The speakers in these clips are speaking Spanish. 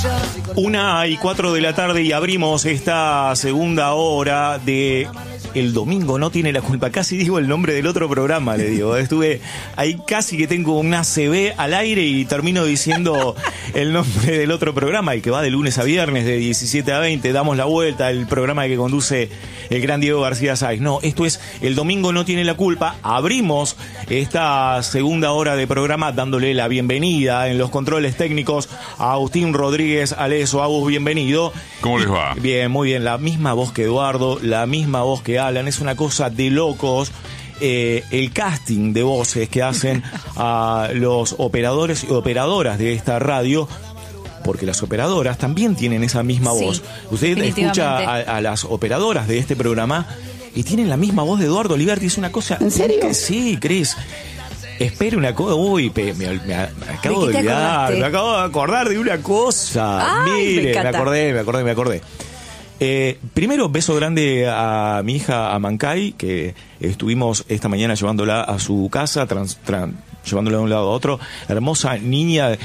1:04 de la tarde y abrimos esta segunda hora de El Domingo No Tiene la Culpa. Casi digo el nombre del otro programa, le digo. Estuve ahí casi que tengo una ACV al aire y termino diciendo el nombre del otro programa, el que va de lunes a viernes de 17 a 20. Damos la vuelta, el programa que conduce el gran Diego García Sáez. No, esto es El Domingo No Tiene la Culpa. Abrimos esta segunda hora de programa dándole la bienvenida en los controles técnicos a Agustín Rodríguez Aleso. Agus, bienvenido. ¿Cómo les va? Bien, muy bien. La misma voz que Eduardo, la misma voz que Alan. Es una cosa de locos. El casting de voces que hacen a los operadores y operadoras de esta radio, porque las operadoras también tienen esa misma voz. Usted escucha a las operadoras de este programa y tienen la misma voz de Eduardo Liberti. Es una cosa... ¿En serio? Que sí, Cris. Espere una cosa. Uy, me acabo de olvidar. Me acabo de acordar de una cosa. Ay, mire, me acordé. Primero, beso grande a mi hija Amancay, que estuvimos esta mañana llevándola a su casa, llevándola de un lado a otro. Hermosa niña,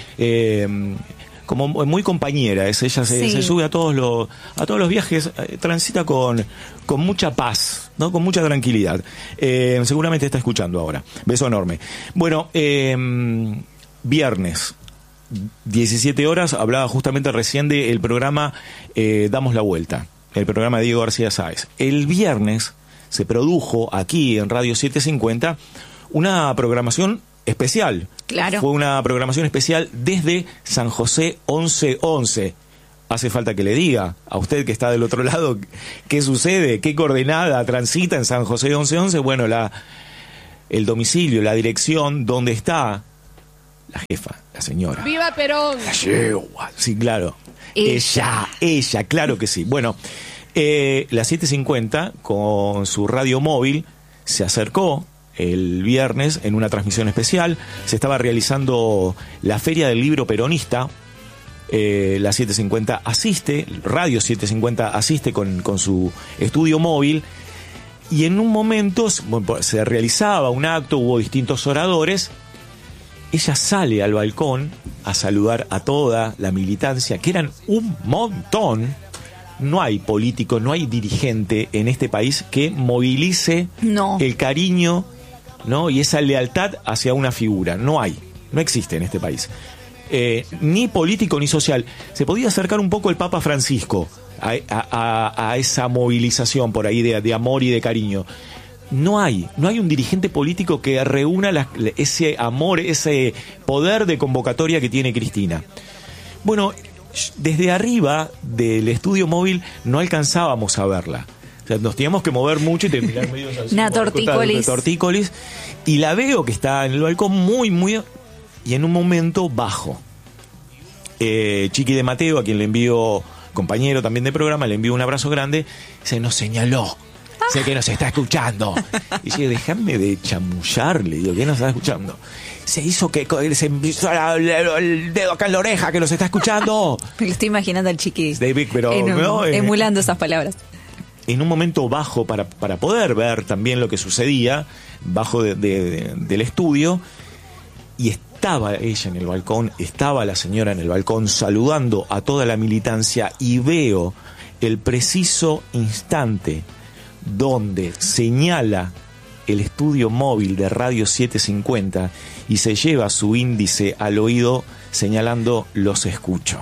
como muy compañera. Ella se sube a todos los viajes, transita con mucha paz, ¿no? Con mucha tranquilidad. Seguramente está escuchando ahora. Beso enorme. Bueno, viernes 17 horas, hablaba justamente recién del programa Damos la Vuelta, el programa de Diego García Sáez. El viernes se produjo aquí en Radio 750 una programación especial. Claro. Fue una programación especial desde San José 1111. Hace falta que le diga a usted que está del otro lado qué sucede, qué coordenada transita en San José 1111. Bueno, el domicilio, la dirección, donde está la jefa, la señora. ¡Viva Perón! La yegua. Sí, claro. Ella, claro que sí. Bueno, la 750 con su radio móvil se acercó el viernes en una transmisión especial. Se estaba realizando la Feria del Libro Peronista. La 750 asiste, Radio 750 asiste con su estudio móvil. Y en un momento se realizaba un acto, hubo distintos oradores. Ella sale al balcón a saludar a toda la militancia, que eran un montón. No hay político, no hay dirigente en este país que movilice el cariño, ¿no? Y esa lealtad hacia una figura. No existe en este país. Ni político ni social. Se podía acercar un poco el Papa Francisco a esa movilización por ahí de amor y de cariño. No hay un dirigente político que reúna ese amor, ese poder de convocatoria que tiene Cristina. Bueno, desde arriba del estudio móvil no alcanzábamos a verla. O sea, nos teníamos que mover mucho y terminar medio una tortícolis. Y la veo que está en el balcón muy, muy... Y en un momento bajo. Chiqui de Mateo, a quien le envío, compañero también de programa, le envío un abrazo grande, se nos señaló. Sé que nos está escuchando. Y yo, déjame de chamullar, le digo, ¿qué nos está escuchando? Se hizo que se empezó el dedo acá en la oreja, que nos está escuchando. Me lo estoy imaginando al Chiqui. David, pero emulando esas palabras. En un momento bajo para poder ver también lo que sucedía, bajo del estudio, y estaba ella en el balcón, estaba la señora en el balcón saludando a toda la militancia, y veo el preciso instante donde señala el estudio móvil de Radio 750 y se lleva su índice al oído señalando los escucho.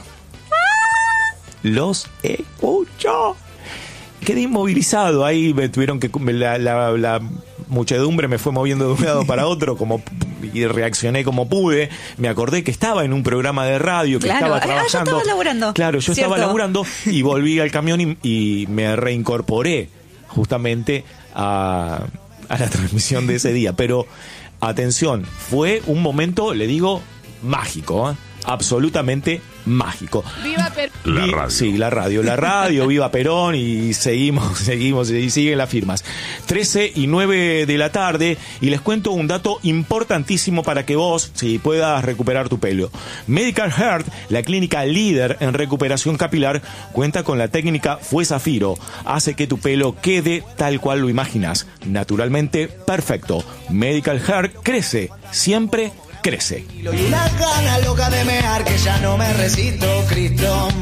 Los escucho. Quedé inmovilizado ahí, me tuvieron que la muchedumbre me fue moviendo de un lado para otro y reaccioné como pude. Me acordé que estaba en un programa de radio, que estaba trabajando. Yo estaba laburando. Claro, yo estaba laburando y volví al camión y me reincorporé justamente a la transmisión de ese día. Pero atención, fue un momento, le digo, mágico, absolutamente mágico. ¡Viva Perón! La radio. Sí, la radio, viva Perón, y seguimos y siguen las firmas. 13:09 de la tarde, y les cuento un dato importantísimo para que vos puedas recuperar tu pelo. Medical Heart, la clínica líder en recuperación capilar, cuenta con la técnica Fue Zafiro. Hace que tu pelo quede tal cual lo imaginas, naturalmente perfecto. Medical Heart crece, siempre crece. Y una gana loca de mear que ya no me resisto, Cristo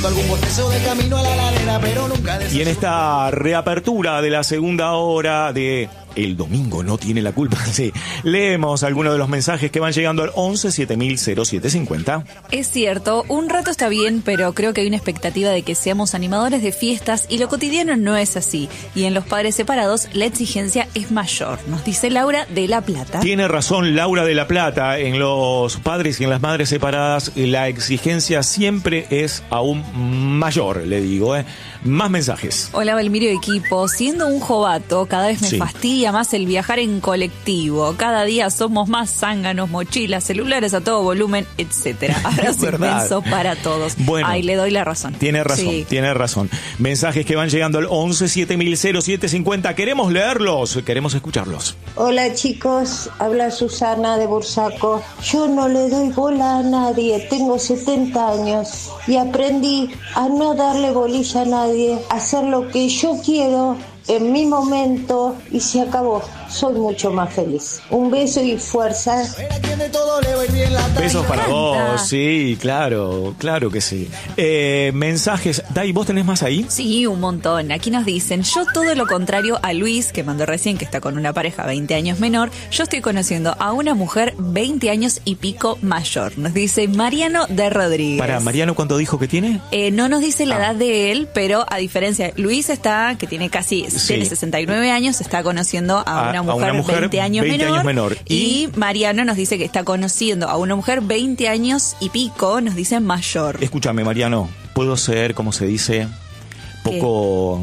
buscando algún bostezo de camino a la ladera, pero nunca Y en esta reapertura de la segunda hora de El Domingo no tiene la culpa, sí, leemos algunos de los mensajes que van llegando al 11 7000 0750. Es cierto, un rato está bien, pero creo que hay una expectativa de que seamos animadores de fiestas y lo cotidiano no es así. Y en los padres separados la exigencia es mayor, nos dice Laura de La Plata. Tiene razón Laura de La Plata, en los padres y en las madres separadas la exigencia siempre es aún mayor, le digo, Más mensajes. Hola Valmirio equipo, siendo un jovato cada vez me Sí. fastidia más el viajar en colectivo. Cada día somos más zánganos, mochilas, celulares a todo volumen, etcétera. Abrazo verdad. inmenso para todos. Bueno, Ay, le doy la razón. Tiene razón, Sí. tiene razón. Mensajes que van llegando al 11 7000 0750. Queremos leerlos, queremos escucharlos. Hola chicos, habla Susana de Bursaco. Yo no le doy bola a nadie, tengo 70 años y aprendí a no darle bolilla a nadie, a hacer lo que yo quiero en mi momento y se acabó. Soy mucho más feliz. Un beso y fuerza. Besos para encanta. vos, sí, claro, claro que sí. Mensajes, Dai, ¿vos tenés más ahí? Sí, un montón. Aquí nos dicen, yo todo lo contrario a Luis, que mandó recién, que está con una pareja 20 años menor, yo estoy conociendo a una mujer 20 años y pico mayor. Nos dice Mariano de Rodríguez. Para, Mariano, ¿cuánto dijo que tiene? No nos dice la edad de él, pero a diferencia, Luis está, que tiene tiene 69 años, está conociendo a una mujer 20 años menor. Y Mariano nos dice que está conociendo a una mujer 20 años y pico, nos dice mayor. Escúchame, Mariano, ¿puedo ser, como se dice, poco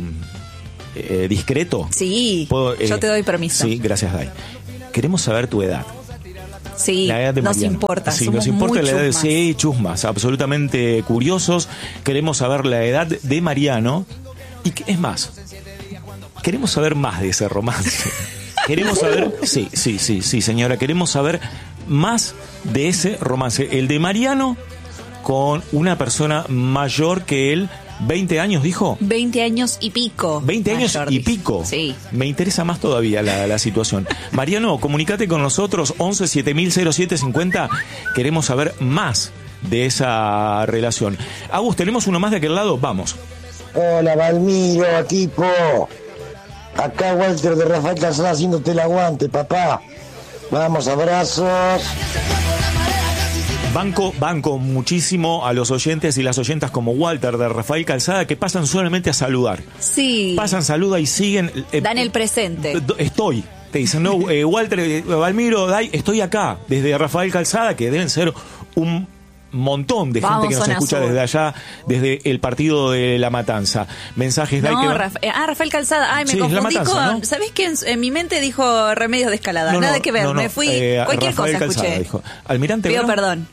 discreto? Sí, ¿Puedo, yo te doy permiso. Sí, gracias, Dai. Queremos saber tu edad. Sí, La edad de nos Mariano. importa. Sí, somos nos importa muy la edad de chusmas. sí, chusmas, absolutamente curiosos. Queremos saber la edad de Mariano. Y es más, queremos saber más de ese romance. Queremos saber, sí, señora, queremos saber más de ese romance. El de Mariano con una persona mayor que él, 20 años, dijo. 20 años y pico. 20 años mayor, y dice. pico. Sí. Me interesa más todavía la situación. Mariano, comunícate con nosotros, 11 7000 0750. Queremos saber más de esa relación. Agus, ¿tenemos uno más de aquel lado? Vamos. Hola Valmiro, equipo. Acá Walter de Rafael Calzada haciéndote el aguante, papá. Vamos, abrazos. Banco muchísimo a los oyentes y las oyentas como Walter de Rafael Calzada que pasan solamente a saludar. Sí. Pasan, saludan y siguen. Dan el presente. Estoy. Te dicen, no, Walter, Valmiro, Dai, estoy acá. Desde Rafael Calzada, que deben ser un montón de gente que nos zona escucha sur. desde allá, desde el partido de La Matanza. Mensajes, Dai, que No, van- Rafael Calzada. Ay, me Sí, es La confundí Matanza, con... ¿no? ¿Sabés qué? En mi mente dijo Remedios de Escalada. Nada que ver, me fui... cualquier Rafael cosa Calzada escuché. dijo. Almirante Pido Brown. perdón.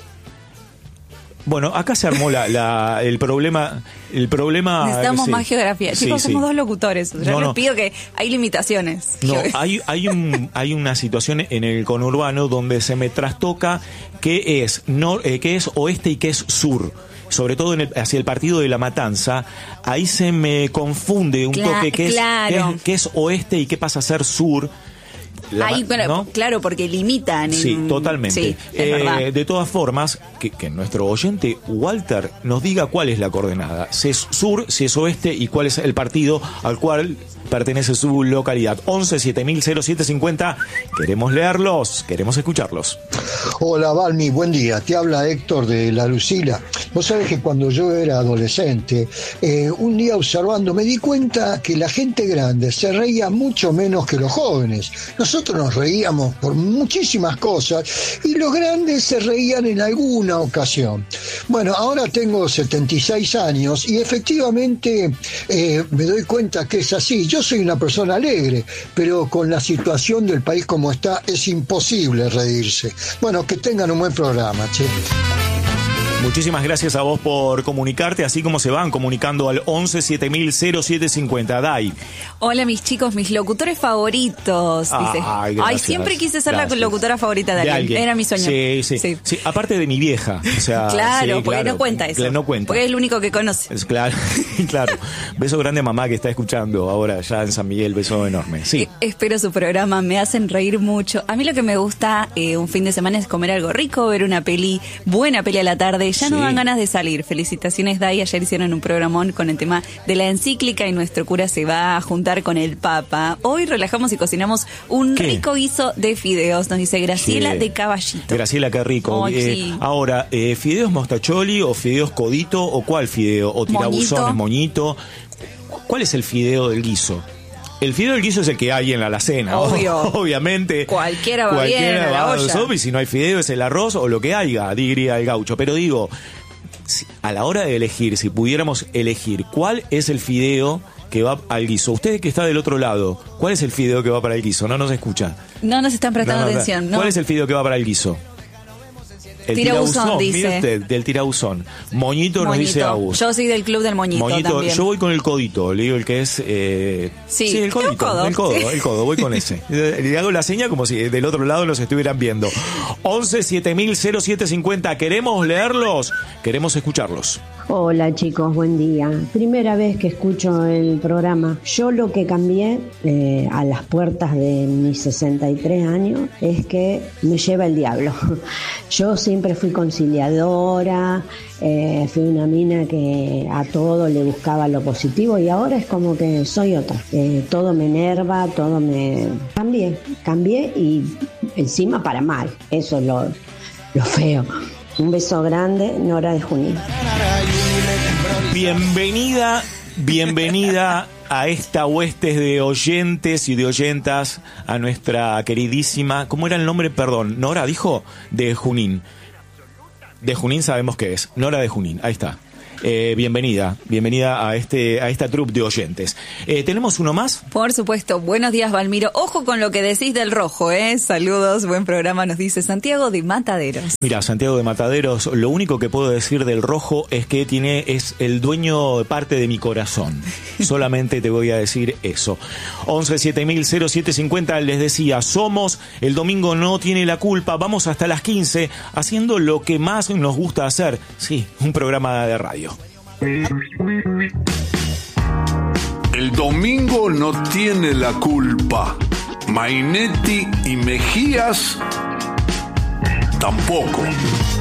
Bueno, acá se armó el problema. Necesitamos sí. más geografía. Sí, Chicos, sí. somos dos locutores. Yo No, les no. pido que hay limitaciones. No, hay una situación en el conurbano donde se me trastoca qué es oeste y qué es sur. Sobre todo hacia el partido de La Matanza, ahí se me confunde un toque claro. qué es oeste y qué pasa a ser sur. Ahí, bueno, ¿no? claro, porque limitan. Sí, totalmente. Sí, es verdad. De todas formas, que nuestro oyente Walter nos diga cuál es la coordenada, si es sur, si es oeste y cuál es el partido al cual pertenece su localidad. 11 7000 0750. Queremos leerlos, queremos escucharlos. Hola Valmi, buen día. Te habla Héctor de La Lucila. Vos sabés que cuando yo era adolescente, un día observando me di cuenta que la gente grande se reía mucho menos que los jóvenes. Nosotros nos reíamos por muchísimas cosas y los grandes se reían en alguna ocasión. Bueno, ahora tengo 76 años y efectivamente me doy cuenta que es así. Yo soy una persona alegre, pero con la situación del país como está es imposible reírse. Bueno, que tengan un buen programa, che. Muchísimas gracias a vos por comunicarte, así como se van comunicando al 11 7000 0750. Dai. Hola, mis chicos, mis locutores favoritos. Dice. Ay, gracias. Siempre quise ser Gracias. la locutora favorita de alguien. Era mi sueño. Sí. Aparte de mi vieja. O sea, Claro, sí, porque claro. no cuenta eso. No cuenta. Porque es el único que conoce. Es claro, claro. Beso grande a mamá que está escuchando ahora ya en San Miguel, beso enorme. Sí. Espero su programa, me hacen reír mucho. A mí lo que me gusta un fin de semana es comer algo rico, ver una buena peli a la tarde, ya no dan ganas de salir. Felicitaciones, Dai. Ayer hicieron un programón con el tema de la encíclica y nuestro cura se va a juntar con el Papa. Hoy relajamos y cocinamos un rico guiso de fideos, nos dice Graciela de Caballito. Graciela, qué rico. Sí. Ahora, ¿fideos mostacholi o fideos codito o cuál fideo? ¿O tirabuzones, moñito? ¿Cuál es el fideo del guiso? El fideo del guiso es el que hay en la alacena. Obvio. Obviamente. Cualquiera va bien a la olla. Y si no hay fideo es el arroz o lo que haya, diría el gaucho. Pero digo, a la hora de elegir, si pudiéramos elegir, ¿cuál es el fideo que va al guiso? Usted que está del otro lado, ¿cuál es el fideo que va para el guiso? No nos escucha. No nos están prestando atención. No. ¿Cuál es el fideo que va para el guiso? El tirabuzón, dice. Mire usted, del tirabuzón. Moñito nos dice Agus. Yo soy del club del moñito también. Yo voy con el codito, le digo el que es... sí, el codito. El codo, voy con ese. Le hago la seña como si del otro lado nos estuvieran viendo. 11-7000-0750. ¿Queremos leerlos? Queremos escucharlos. Hola chicos, buen día. Primera vez que escucho el programa. Yo lo que cambié a las puertas de mis 63 años es que me lleva el diablo. Yo siempre fui conciliadora, fui una mina que a todo le buscaba lo positivo y ahora es como que soy otra. Todo me enerva, todo me... Cambié y encima para mal. Eso es lo feo. Un beso grande, Nora de Junín. Bienvenida a esta huestes de oyentes y de oyentas, a nuestra queridísima, ¿cómo era el nombre? Perdón, Nora dijo, de Junín. De Junín sabemos qué es, Nora de Junín, ahí está. Bienvenida a esta troupe de oyentes. ¿Tenemos uno más? Por supuesto. Buenos días, Valmiro. Ojo con lo que decís del rojo, Saludos, buen programa, nos dice Santiago de Mataderos. Mira, Santiago de Mataderos, lo único que puedo decir del rojo es que es el dueño de parte de mi corazón. Solamente te voy a decir eso. 11-7000-0750, les decía, somos, el domingo no tiene la culpa, vamos hasta las 15 haciendo lo que más nos gusta hacer. Sí, un programa de radio. El domingo no tiene la culpa. Mainetti y Mejías tampoco.